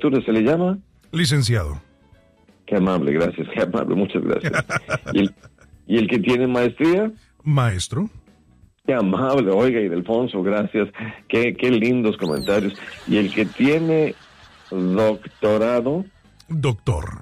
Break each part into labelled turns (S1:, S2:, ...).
S1: licenciatura se le llama?
S2: Licenciado.
S1: Qué amable, gracias, qué amable, muchas gracias. ¿Y el que tiene maestría?
S2: Maestro.
S1: Qué amable, oiga, Ildefonso, gracias. Qué lindos comentarios. ¿Y el que tiene doctorado?
S2: Doctor.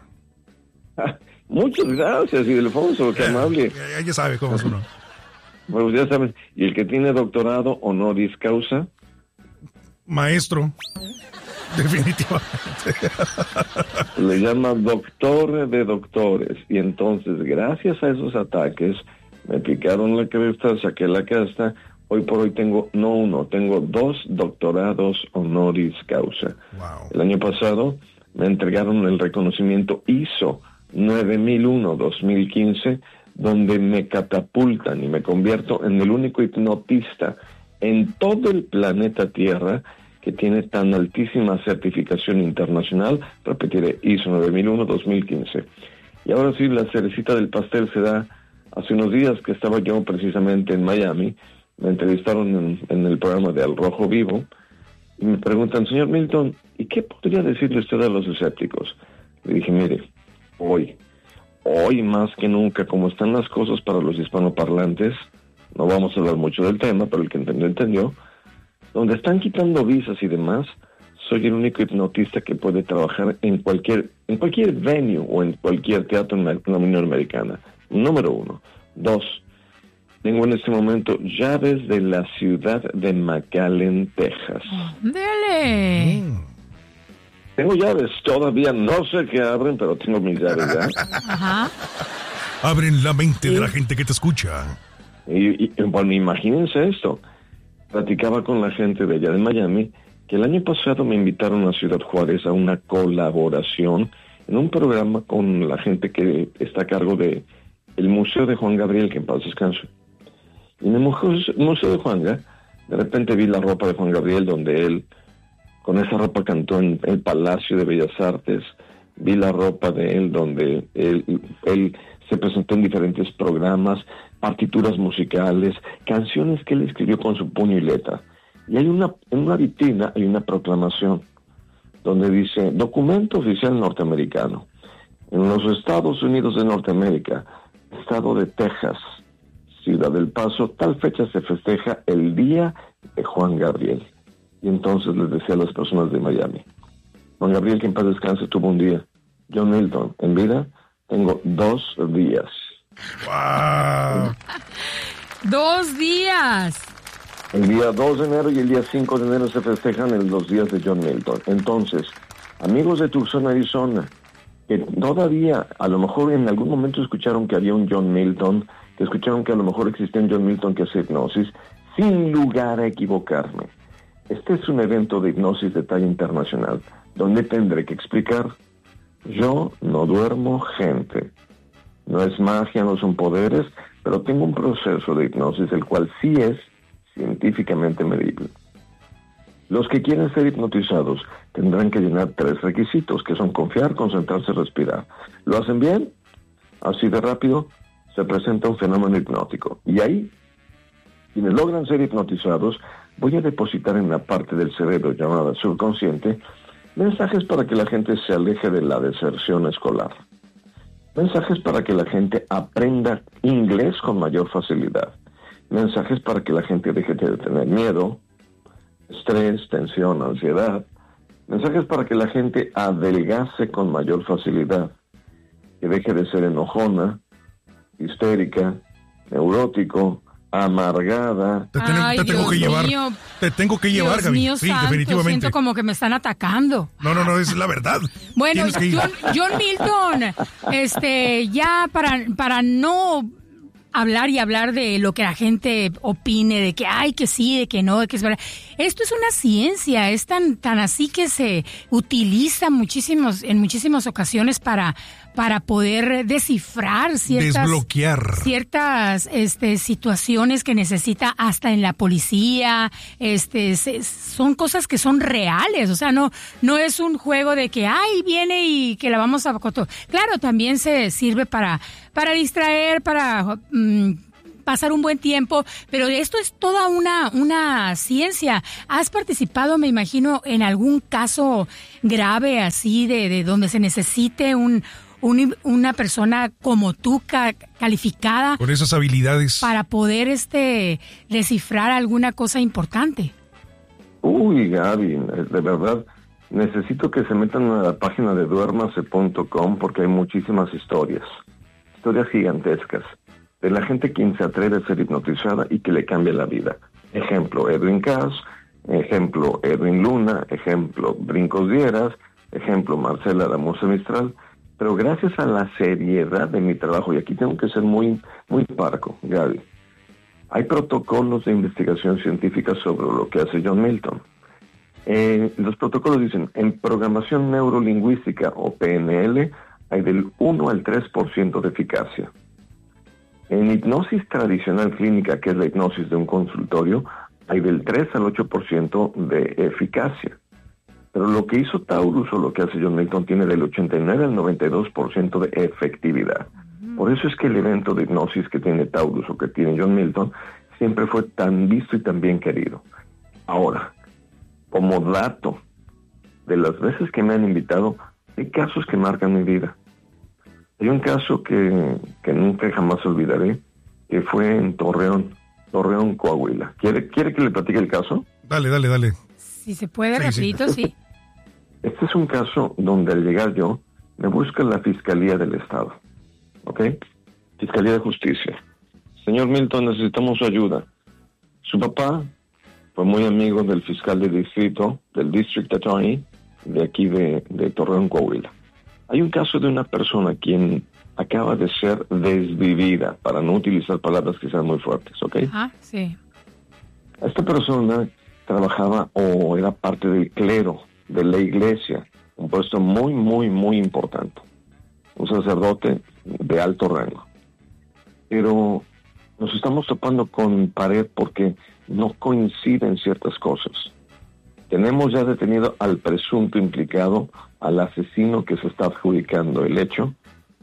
S1: Muchas gracias, Ildefonso, qué amable.
S2: Ya sabe cómo es uno.
S1: Bueno, ya saben. ¿Y el que tiene doctorado honoris causa?
S2: Maestro. Definitivamente.
S1: Le llama doctor de doctores. Y entonces, gracias a esos ataques, me picaron la cresta, saqué la casta. Hoy por hoy tengo, no uno, tengo 2 doctorados honoris causa.
S2: Wow.
S1: El año pasado me entregaron el reconocimiento ISO 9001-2015, donde me catapultan y me convierto en el único hipnotista en todo el planeta Tierra que tiene tan altísima certificación internacional. Repetiré, ISO 9001-2015. Y ahora sí, la cerecita del pastel se da hace unos días que estaba yo precisamente en Miami. Me entrevistaron en el programa de Al Rojo Vivo y me preguntan, señor Milton, ¿y qué podría decirle usted a los escépticos? Le dije, mire, hoy más que nunca, como están las cosas para los hispanoparlantes, no vamos a hablar mucho del tema, pero el que entendió, donde están quitando visas y demás, soy el único hipnotista que puede trabajar en cualquier venue o en cualquier teatro en la Unión Americana. Número 1. 2. Tengo en este momento llaves de la ciudad de McAllen, Texas.
S3: ¡Dale!
S1: Tengo llaves, todavía no sé qué abren, pero tengo mis llaves ya.
S3: Ajá.
S2: Abren la mente de la gente que te escucha.
S1: Y bueno, imagínense esto. Platicaba con la gente de allá de Miami que el año pasado me invitaron a Ciudad Juárez a una colaboración en un programa con la gente que está a cargo de el Museo de Juan Gabriel, que en paz descanse. Y en el Museo de Juan Gabriel, de repente vi la ropa de Juan Gabriel, donde él, con esa ropa cantó en el Palacio de Bellas Artes. Vi la ropa de él, donde él se presentó en diferentes programas, partituras musicales, canciones que él escribió con su puño y letra. Y hay en una vitrina hay una proclamación, donde dice, documento oficial norteamericano. En los Estados Unidos de Norteamérica, estado de Texas, Ciudad del Paso, tal fecha se festeja el Día de Juan Gabriel. Y entonces les decía a las personas de Miami, Juan Gabriel, que en paz descanse, tuvo un día. John Milton, en vida, tengo 2 días.
S2: ¡Wow!
S3: 2 días.
S1: El día 2 de enero y el día 5 de enero se festejan los días de John Milton. Entonces, amigos de Tucson, Arizona, que todavía, a lo mejor en algún momento escucharon que había un John Milton, que escucharon que a lo mejor existía un John Milton que hace hipnosis, sin lugar a equivocarme. Este es un evento de hipnosis de talla internacional, donde tendré que explicar, yo no duermo gente. No es magia, no son poderes, pero tengo un proceso de hipnosis, el cual sí es científicamente medible. Los que quieren ser hipnotizados tendrán que llenar 3 requisitos, que son confiar, concentrarse y respirar. ¿Lo hacen bien? Así de rápido se presenta un fenómeno hipnótico. Y ahí, quienes logran ser hipnotizados, voy a depositar en la parte del cerebro llamada subconsciente mensajes para que la gente se aleje de la deserción escolar. Mensajes para que la gente aprenda inglés con mayor facilidad. Mensajes para que la gente deje de tener miedo, estrés, tensión, ansiedad. Mensajes para que la gente adelgace con mayor facilidad. Que deje de ser enojona, histérica, neurótico, amargada.
S2: Te tengo que llevar. Te tengo que llevar, Gaby.
S3: Mío,
S2: sí,
S3: santo,
S2: definitivamente.
S3: Siento como que me están atacando.
S2: No, es la verdad.
S3: Bueno, John Milton, ya para no hablar de lo que la gente opine, de que ay, que sí, de que no, de que es verdad. Esto es una ciencia, es tan así que se utiliza en muchísimas ocasiones para poder descifrar
S2: desbloquear
S3: ciertas situaciones que necesita hasta en la policía. Son cosas que son reales, o sea, no es un juego de que ay, viene y que la vamos a claro, también se sirve para distraer, para pasar un buen tiempo, pero esto es toda una ciencia. ¿Has participado, me imagino, en algún caso grave así de donde se necesite una persona como tú calificada
S2: con esas habilidades
S3: para poder descifrar alguna cosa importante?
S1: Uy, Gaby, de verdad, necesito que se metan a la página de duermase.com porque hay muchísimas historias gigantescas, de la gente quien se atreve a ser hipnotizada y que le cambia la vida. Ejemplo, Edwin Cass, ejemplo, Edwin Luna, ejemplo, Brincos Dieras, ejemplo, Marcela la Musa Mistral. Pero gracias a la seriedad de mi trabajo, y aquí tengo que ser muy, muy parco, Gaby, hay protocolos de investigación científica sobre lo que hace John Milton. Los protocolos dicen, en programación neurolingüística o PNL, hay del 1 al 3% de eficacia. En hipnosis tradicional clínica, que es la hipnosis de un consultorio, hay del 3 al 8% de eficacia. Pero lo que hizo Taurus o lo que hace John Milton tiene del 89 al 92% de efectividad. Por eso es que el evento de hipnosis que tiene Taurus o que tiene John Milton siempre fue tan visto y tan bien querido. Ahora, como dato, de las veces que me han invitado, hay casos que marcan mi vida. Hay un caso que nunca jamás olvidaré, que fue en Torreón, Coahuila. ¿Quiere que le platique el caso?
S2: Dale.
S3: Si se puede, rapidito, sí.
S1: Este es un caso donde al llegar yo, me busca la Fiscalía del Estado, ¿ok? Fiscalía de Justicia. Señor Milton, necesitamos su ayuda. Su papá fue muy amigo del fiscal de distrito, del District Attorney, de aquí de Torreón, Coahuila. Hay un caso de una persona quien acaba de ser desvivida, para no utilizar palabras que sean muy fuertes, ¿ok?
S3: Sí.
S1: Esta persona trabajaba o era parte del clero de la iglesia, un puesto muy, muy, muy importante. Un sacerdote de alto rango. Pero nos estamos topando con pared porque no coinciden ciertas cosas. Tenemos ya detenido al presunto implicado, al asesino que se está adjudicando el hecho,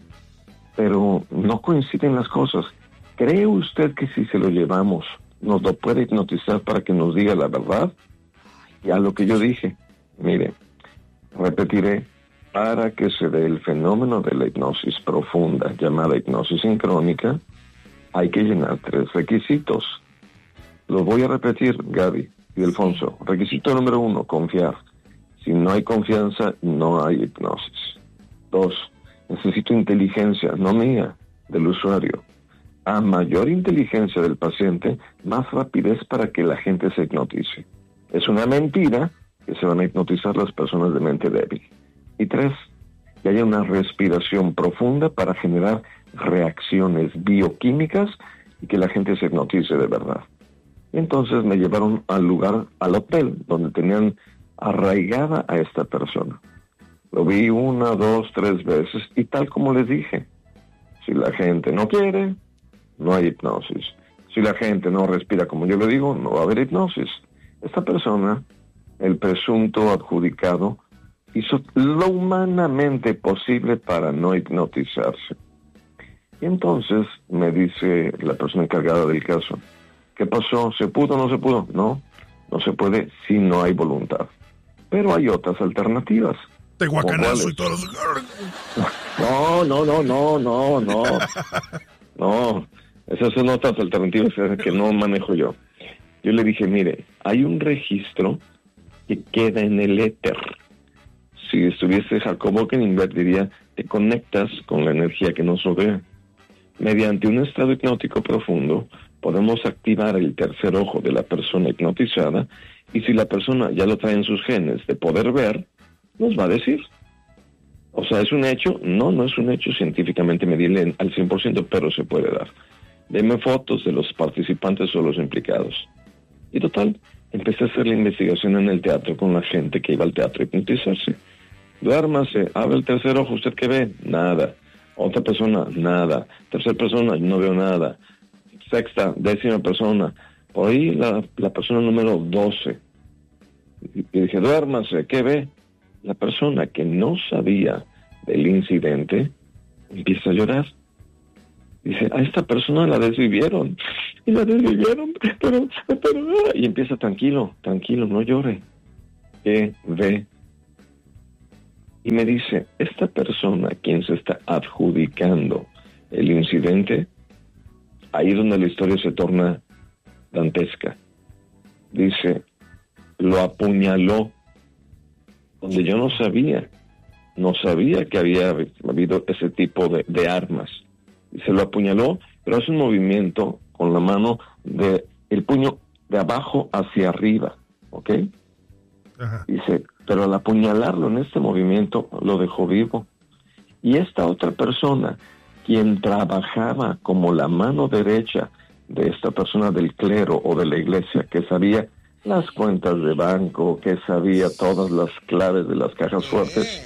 S1: pero no coinciden las cosas. ¿Cree usted que si se lo llevamos, nos lo puede hipnotizar para que nos diga la verdad? Y a lo que yo dije, mire, repetiré, para que se dé el fenómeno de la hipnosis profunda, llamada hipnosis sincrónica, hay que llenar 3 requisitos. Los voy a repetir, Gaby y Alfonso. Requisito número 1, confiar. Si no hay confianza, no hay hipnosis. 2, necesito inteligencia, no mía, del usuario. A mayor inteligencia del paciente, más rapidez para que la gente se hipnotice. Es una mentira que se van a hipnotizar las personas de mente débil. Y 3, que haya una respiración profunda para generar reacciones bioquímicas y que la gente se hipnotice de verdad. Y entonces me llevaron al lugar, al hotel, donde tenían arraigada a esta persona. Lo vi 1, 2, 3 veces y tal como les dije, si la gente no quiere, no hay hipnosis. Si la gente no respira como yo le digo, no va a haber hipnosis. Esta persona, el presunto adjudicado, hizo lo humanamente posible para no hipnotizarse. Y entonces me dice la persona encargada del caso, ¿qué pasó? ¿Se pudo o no se pudo? No se puede si no hay voluntad. Pero hay otras alternativas.
S2: Te guacanazo y todos los...
S1: No. Esas son otras alternativas que no manejo yo. Yo le dije, mire, hay un registro que queda en el éter. Si estuviese Jacobo Keningberg diría, te conectas con la energía que nos rodea. Mediante un estado hipnótico profundo, podemos activar el tercer ojo de la persona hipnotizada, y si la persona ya lo trae en sus genes de poder ver, nos va a decir. O sea, ¿es un hecho? No es un hecho científicamente medible al 100%, pero se puede dar. Deme fotos de los participantes o los implicados. Y total, empecé a hacer la investigación en el teatro con la gente que iba al teatro a hipnotizarse. Duérmase, abre el tercer ojo, ¿usted qué ve? Nada. Otra persona, nada. Tercera persona, no veo nada. Sexta, 10ª persona. Por ahí la persona número 12. Y dije, duérmase, ¿qué ve? La persona que no sabía del incidente empieza a llorar. Dice, a esta persona la desvivieron. Y la desvivieron, pero... Y empieza, tranquilo, no llore. ¿Qué ve? Y me dice, esta persona, quien se está adjudicando el incidente, ahí es donde la historia se torna dantesca. Dice, lo apuñaló, donde yo no sabía que había habido ese tipo de armas. Se lo apuñaló, pero hace un movimiento con la mano el puño de abajo hacia arriba, ¿ok?
S2: Ajá.
S1: Dice, pero al apuñalarlo en este movimiento lo dejó vivo. Y esta otra persona, quien trabajaba como la mano derecha de esta persona del clero o de la iglesia, que sabía las cuentas de banco, que sabía todas las claves de las cajas fuertes,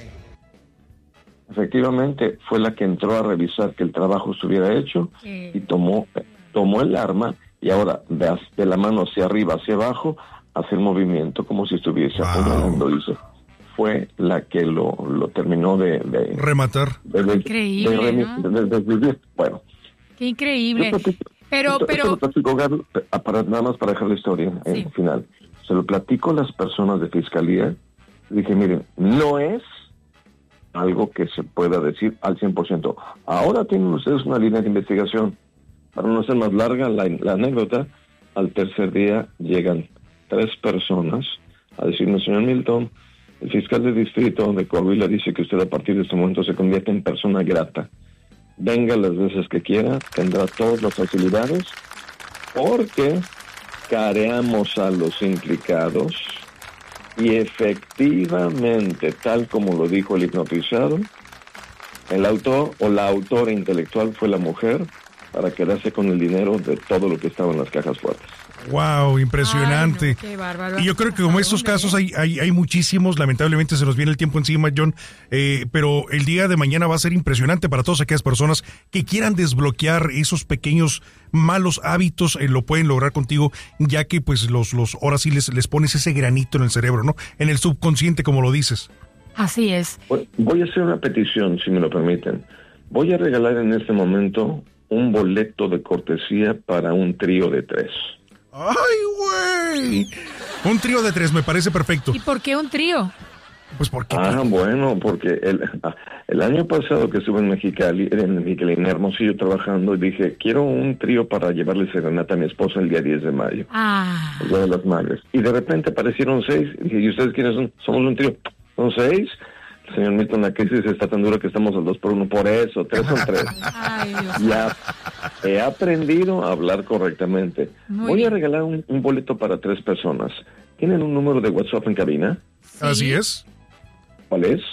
S1: efectivamente fue la que entró a revisar que el trabajo estuviera hecho y tomó el arma y ahora de la mano hacia arriba, hacia abajo, hace el movimiento como si estuviese apuñalando. Dice, fue la que lo terminó de
S2: rematar.
S3: Increíble, ¿no?
S1: Bueno.
S3: Qué increíble. Pero
S1: lo platico, Gaby, nada más para dejar la historia en final. Se lo platico a las personas de fiscalía. Dije, miren, no es algo que se pueda decir al 100%. Ahora tienen ustedes una línea de investigación. Para no ser más larga la anécdota, al tercer día llegan 3 personas a decirme, señor Milton, el fiscal de distrito de Coahuila dice que usted a partir de este momento se convierte en persona grata. Venga las veces que quiera, tendrá todas las facilidades, porque careamos a los implicados. Y efectivamente, tal como lo dijo el hipnotizado, el autor o la autora intelectual fue la mujer para quedarse con el dinero de todo lo que estaba en las cajas fuertes.
S2: Wow, impresionante.
S3: Ay, no, qué bárbaro.
S2: Y yo creo que como estos casos hay muchísimos, lamentablemente se nos viene el tiempo encima, John, pero el día de mañana va a ser impresionante para todas aquellas personas que quieran desbloquear esos pequeños malos hábitos, lo pueden lograr contigo, ya que pues ahora sí les pones ese granito en el cerebro, ¿no? En el subconsciente, como lo dices.
S3: Así es.
S1: Voy a hacer una petición, si me lo permiten. Voy a regalar en este momento un boleto de cortesía para un trío de 3.
S2: ¡Ay, güey! Un trío de 3 me parece perfecto.
S3: ¿Y por qué un trío?
S2: Pues porque...
S1: bueno, porque el año pasado que estuve en Mexicali, en Hermosillo trabajando, y dije, quiero un trío para llevarle serenata a mi esposa el día 10 de mayo. El Día de las Madres. Y de repente aparecieron 6. Y dije, ¿y ustedes quiénes son? Somos un trío. ¿Son 6? Señor Milton, la crisis está tan dura que estamos al 2x1. Por eso, 3 son 3.
S3: Ay, Dios.
S1: Ya he aprendido a hablar correctamente. Voy a regalar un boleto para 3 personas. ¿Tienen un número de WhatsApp en cabina?
S3: Sí.
S2: Así es.
S1: ¿Cuál es?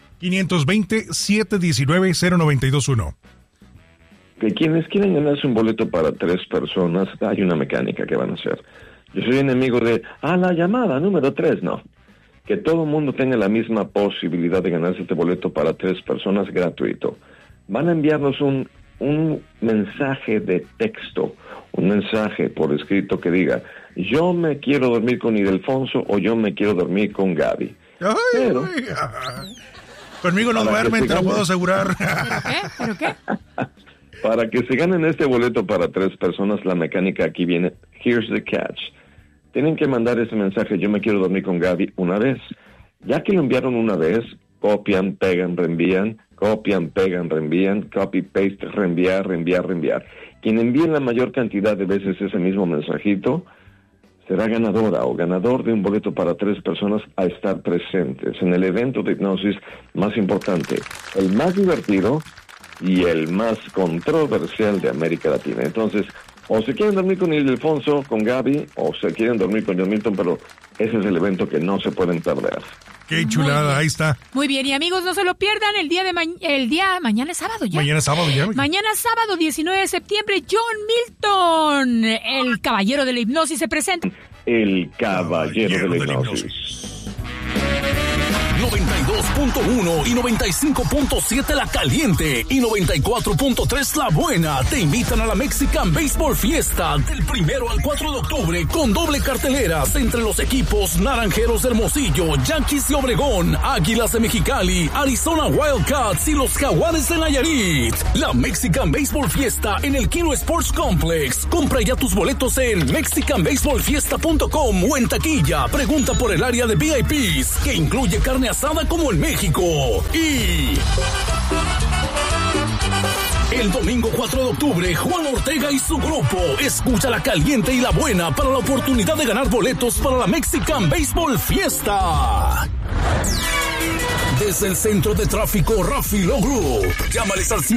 S2: 520-719-0921.
S1: Que quienes quieren ganarse un boleto para 3 personas, hay una mecánica que van a hacer. Yo soy enemigo de, la llamada número 3, no. Que todo el mundo tenga la misma posibilidad de ganarse este boleto para 3 personas gratuito. Van a enviarnos un mensaje de texto, un mensaje por escrito que diga, yo me quiero dormir con Ildefonso o yo me quiero dormir con Gaby.
S2: Ay,
S1: pero,
S2: conmigo no duermen, te lo puedo asegurar.
S3: ¿Pero qué?
S1: Para que se ganen este boleto para 3 personas, la mecánica aquí viene. Here's the catch. Tienen que mandar ese mensaje, yo me quiero dormir con Gaby, una vez. Ya que lo enviaron una vez, copian, pegan, reenvían, copian, pegan, reenvían, copy, paste, reenviar. Quien envíe la mayor cantidad de veces ese mismo mensajito, será ganadora o ganador de un boleto para 3 personas a estar presentes en el evento de hipnosis más importante, el más divertido y el más controversial de América Latina. Entonces, o se quieren dormir con Ildefonso, con Gaby, o se quieren dormir con John Milton, pero ese es el evento que no se pueden perder.
S2: Qué chulada, ahí está.
S3: Muy bien, y amigos, no se lo pierdan mañana es sábado ya.
S2: Mañana es sábado ya.
S3: Mañana sábado 19 de septiembre, John Milton, el caballero de la hipnosis, se presenta.
S1: El caballero de la hipnosis.
S2: 92.
S4: 92.1 y 95.7 La Caliente y 94.3 La Buena te invitan a la Mexican Baseball Fiesta del 1 al 4 de octubre con doble carteleras entre los equipos Naranjeros de Hermosillo, Yankees de Obregón, Águilas de Mexicali, Arizona Wildcats y los Jaguares de Nayarit. La Mexican Baseball Fiesta en el Kino Sports Complex. Compra ya tus boletos en mexicanbaseballfiesta.com o en taquilla. Pregunta por el área de VIPs, que incluye carne asada como en México. Y el domingo 4 de octubre, Juan Ortega y su grupo escucha La Caliente y La Buena para la oportunidad de ganar boletos para la Mexican Baseball Fiesta. Desde el Centro de Tráfico Rafi Law Group, llámales al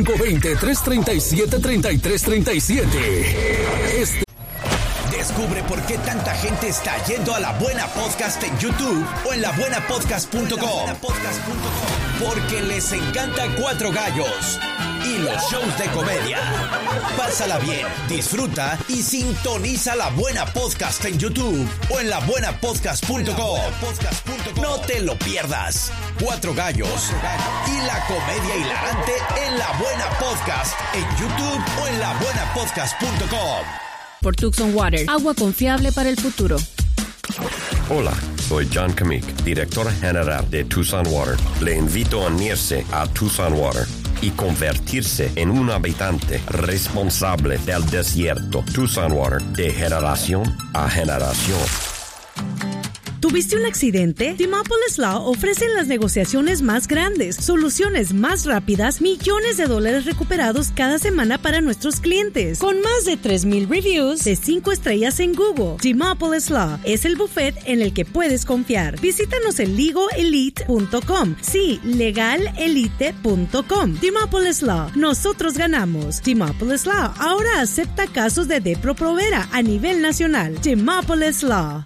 S4: 520-337-3337.
S5: Descubre por qué tanta gente está yendo a La Buena Podcast en YouTube o en labuenapodcast.com. Porque les encanta Cuatro Gallos y los shows de comedia. Pásala bien, disfruta y sintoniza La Buena Podcast en YouTube o en labuenapodcast.com. No te lo pierdas. Cuatro Gallos y la comedia hilarante en La Buena Podcast en YouTube o en labuenapodcast.com.
S6: Por Tucson Water, agua confiable para el futuro.
S7: Hola, soy John Kamik, director general de Tucson Water. Le invito a unirse a Tucson Water y convertirse en un habitante responsable del desierto. Tucson Water, de generación a generación.
S8: ¿Tuviste un accidente? Demopolis Law ofrecen las negociaciones más grandes, soluciones más rápidas, millones de dólares recuperados cada semana para nuestros clientes. Con más de 3,000 reviews de 5 estrellas en Google, Demopolis Law es el buffet en el que puedes confiar. Visítanos en legalelite.com. Sí, legalelite.com. Demopolis Law. Nosotros ganamos. Demopolis Law ahora acepta casos de Depro-Provera a nivel nacional. Demopolis Law.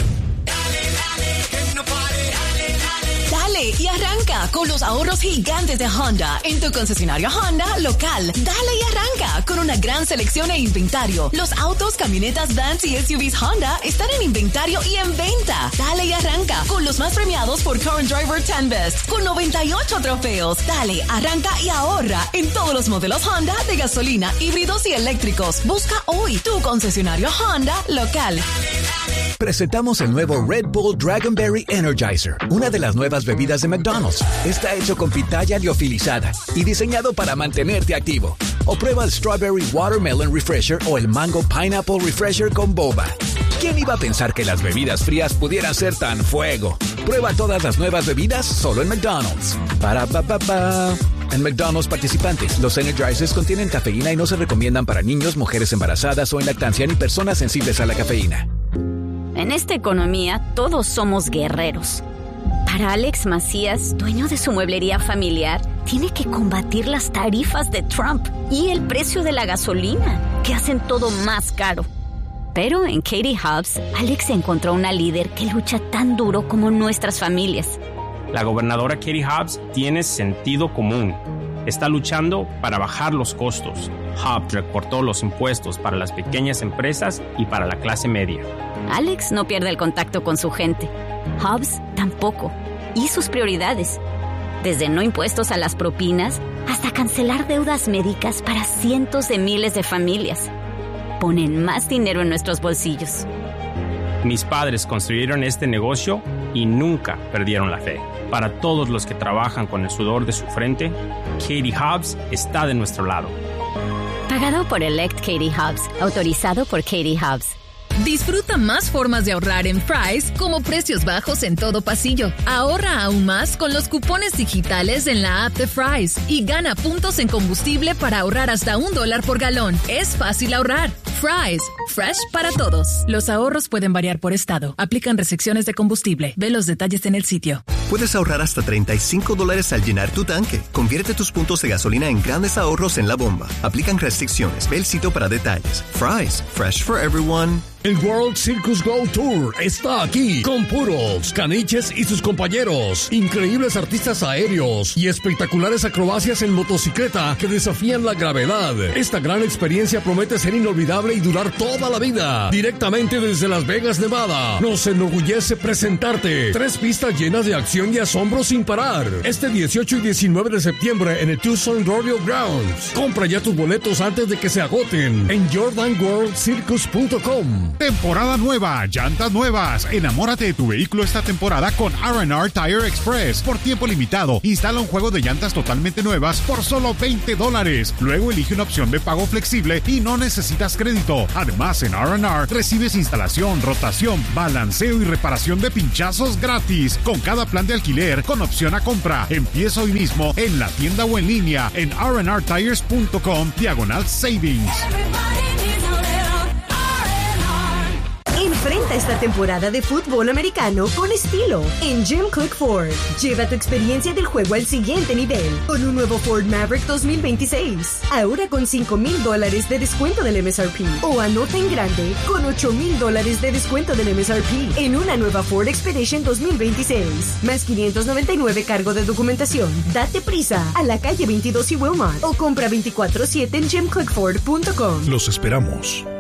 S9: Dale y arranca con los ahorros gigantes de Honda en tu concesionario Honda local. Dale y arranca con una gran selección e inventario. Los autos, camionetas, vans y SUVs Honda están en inventario y en venta. Dale y arranca con los más premiados por Current Driver 10 Best con 98 trofeos. Dale, arranca y ahorra en todos los modelos Honda de gasolina, híbridos y eléctricos. Busca hoy tu concesionario Honda local.
S10: Presentamos el nuevo Red Bull Dragonberry Energizer, una de las nuevas bebidas de McDonald's. Está hecho con pitaya liofilizada y diseñado para mantenerte activo. O prueba el Strawberry Watermelon Refresher o el Mango Pineapple Refresher con boba. ¿Quién iba a pensar que las bebidas frías pudieran ser tan fuego? Prueba todas las nuevas bebidas solo en McDonald's. Para pa pa pa. En McDonald's participantes, los Energizers contienen cafeína y no se recomiendan para niños, mujeres embarazadas o en lactancia ni personas sensibles a la cafeína.
S11: En esta economía, todos somos guerreros. Para Alex Macías, dueño de su mueblería familiar, tiene que combatir las tarifas de Trump y el precio de la gasolina, que hacen todo más caro. Pero en Katie Hobbs, Alex encontró una líder que lucha tan duro como nuestras familias.
S12: La gobernadora Katie Hobbs tiene sentido común. Está luchando para bajar los costos. Hobbs recortó los impuestos para las pequeñas empresas y para la clase media.
S11: Alex no pierde el contacto con su gente. Hobbs tampoco. Y sus prioridades. Desde no impuestos a las propinas hasta cancelar deudas médicas para cientos de miles de familias. Ponen más dinero en nuestros bolsillos.
S12: Mis padres construyeron este negocio y nunca perdieron la fe. Para todos los que trabajan con el sudor de su frente, Katie Hobbs está de nuestro lado.
S11: Pagado por Elect Katie Hobbs. Autorizado por Katie Hobbs.
S9: Disfruta más formas de ahorrar en Fry's, como precios bajos en todo pasillo. Ahorra aún más con los cupones digitales en la app de Fry's y gana puntos en combustible para ahorrar hasta $1 por galón. Es fácil ahorrar. Fry's, fresh para todos. Los ahorros pueden variar por estado. Aplican restricciones de combustible. Ve los detalles en el sitio.
S13: Puedes ahorrar hasta $35 al llenar tu tanque. Convierte tus puntos de gasolina en grandes ahorros en la bomba. Aplican restricciones. Ve el sitio para detalles. Fry's, fresh for everyone.
S14: El World Circus World Tour está aquí con Poodles, Caniches y sus compañeros. Increíbles artistas aéreos y espectaculares acrobacias en motocicleta que desafían la gravedad. Esta gran experiencia promete ser inolvidable confiable y durar toda la vida. Directamente desde Las Vegas, Nevada, nos enorgullece presentarte 3 pistas llenas de acción y asombro sin parar. Este 18 y 19 de septiembre en el Tucson Rodeo Grounds. Compra ya tus boletos antes de que se agoten en jordanworldcircus.com.
S15: Temporada nueva, llantas nuevas. Enamórate de tu vehículo esta temporada con R&R Tire Express. Por tiempo limitado, instala un juego de llantas totalmente nuevas por solo $20. Luego elige una opción de pago flexible y no necesitas crédito. Además, en R&R recibes instalación, rotación, balanceo y reparación de pinchazos gratis. Con cada plan de alquiler con opción a compra. Empieza hoy mismo en la tienda o en línea en rnrtires.com/savings.
S16: Enfrenta esta temporada de fútbol americano con estilo en Jim Cook Ford. Lleva tu experiencia del juego al siguiente nivel con un nuevo Ford Maverick 2026. Ahora con $5,000 de descuento del MSRP. O anota en grande con $8,000 de descuento del MSRP en una nueva Ford Expedition 2026. Más $599 cargo de documentación. Date prisa a la calle 22 y Wilmot o compra 24/7 en jimcookford.com.
S2: Los esperamos.